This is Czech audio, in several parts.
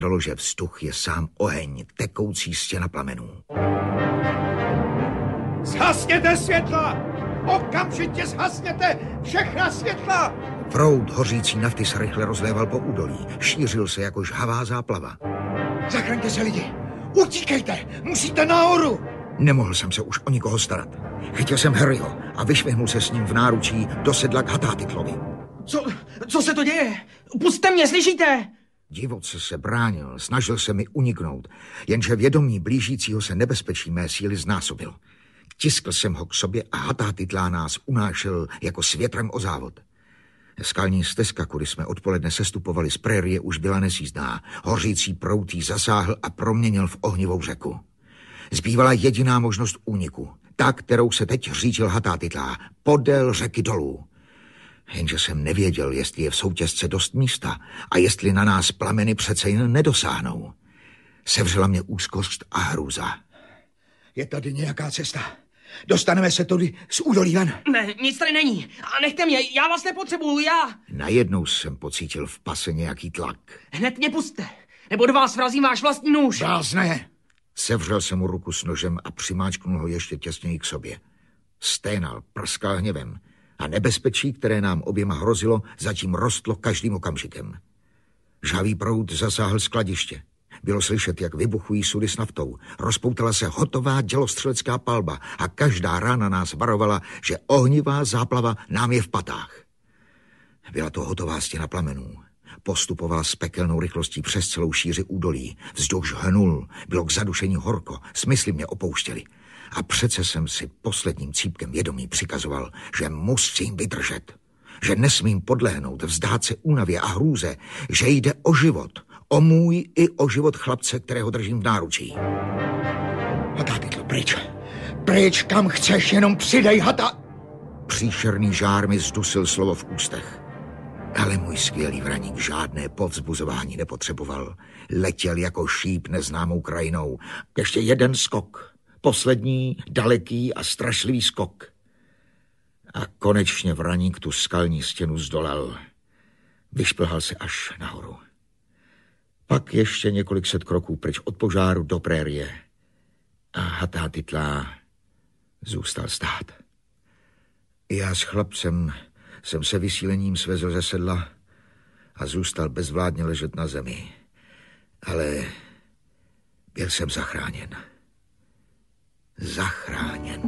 dalo, že vzduch je sám oheň, tekoucí stěna plamenů. Zhasněte světla! Okamžitě zhasněte všechna světla! Proud hořící nafty se rychle rozléval po údolí. Šířil se jako žhavá záplava. Zachraňte se, lidi! Utíkejte! Musíte nahoru! Nemohl jsem se už o nikoho starat. Chytil jsem Harryho a vyšvihnul se s ním v náručí do sedla k Hatátitlovi. Co se to děje? Pusťte mě, slyšíte? Divoce se bránil, snažil se mi uniknout, jenže vědomí blížícího se nebezpečí mé síly znásobil. Tiskl jsem ho k sobě a Hatátitla nás unášel jako s větrem o závod. Skalní stezka, kudy jsme odpoledne sestupovali z prérie, už byla nesjízdná. Hořící proud jí zasáhl a proměnil v ohnivou řeku. Zbývala jediná možnost úniku, ta, kterou se teď řídil Hatátitla, podél řeky dolů. Jenže jsem nevěděl, jestli je v soutězce dost místa a jestli na nás plameny přece jen nedosáhnou. Sevřela mě úzkost a hrůza. Je tady nějaká cesta. Dostaneme se tudy z údolí ven. Ne, nic tady není. A nechte mě, já vás nepotřebuju, já. Najednou jsem pocítil v pase nějaký tlak. Hned mě pusťte, nebo do vás vrazím váš vlastní nůž. Blázne. Sevřel jsem mu ruku s nožem a přimáčknul ho ještě těsněji k sobě. Sténal, prskal hněvem a nebezpečí, které nám oběma hrozilo, zatím rostlo každým okamžikem. Žhavý proud zasáhl skladiště. Bylo slyšet, jak vybuchují sudy s naftou. Rozpoutala se hotová dělostřelecká palba a každá rána nás varovala, že ohnivá záplava nám je v patách. Byla to hotová stěna plamenů. Postupovala s pekelnou rychlostí přes celou šíři údolí. Vzduch hnul, bylo k zadušení horko, smysly mě opouštěly. A přece jsem si posledním cípkem vědomí přikazoval, že musím vydržet. Že nesmím podlehnout, vzdát se únavě a hrůze, že jde o život. O můj i o život chlapce, kterého držím v náručí. Hatátitlo, pryč. Pryč, kam chceš, jenom přidej, Hata... Příšerný žár mi zdusil slovo v ústech. Ale můj skvělý vraník žádné povzbuzování nepotřeboval. Letěl jako šíp neznámou krajinou. Ještě jeden skok. Poslední, daleký a strašlivý skok. A konečně vraník tu skalní stěnu zdolal. Vyšplhal se až nahoru. Pak ještě několik set kroků pryč od požáru do prérie. A Hatátitla zůstal stát. Já s chlapcem jsem se vysílením svezl ze sedla a zůstal bezvládně ležet na zemi. Ale byl jsem zachráněn. Zachráněn.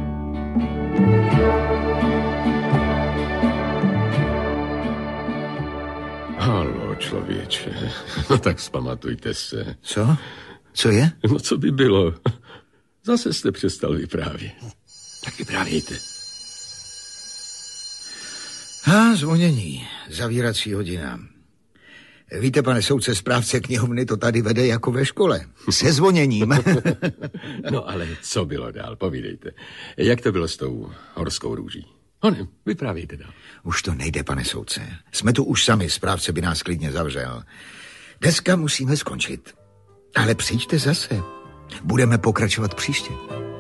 Haló, člověče. No tak vzpamatujte se. Co? Co je? No co by bylo? Zase jste přestal vyprávět. Tak vyprávějte. Zvonění. Zavírací hodina. Víte, pane soudce, správce knihovny to tady vede jako ve škole. Se zvoněním. No ale co bylo dál? Povídejte. Jak to bylo s tou horskou růží? Ne, vyprávějte dál. Už to nejde, pane soudce. Jsme tu už sami, správce by nás klidně zavřel. Dneska musíme skončit. Ale přijďte zase. Budeme pokračovat příště.